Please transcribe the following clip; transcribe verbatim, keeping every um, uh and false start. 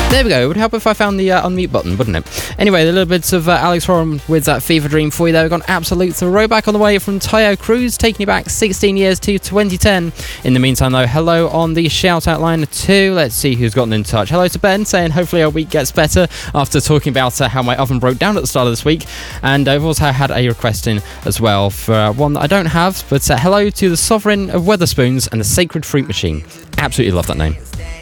There we go. It would help if I found the uh, unmute button, wouldn't it? Anyway, a little bit of uh, Alex Horan with that Fever Dream for you there. We've got an absolute throwback on the way from Tayo Cruz, taking you back sixteen years to twenty ten. In the meantime, though, hello on the shout-out line too. Let's see who's gotten in touch. Hello to Ben, saying hopefully our week gets better after talking about uh, how my oven broke down at the start of this week. And I've also had a request in as well for uh, one that I don't have, but uh, hello to the Sovereign of Weatherspoons and the Sacred Fruit Machine. Absolutely love that name.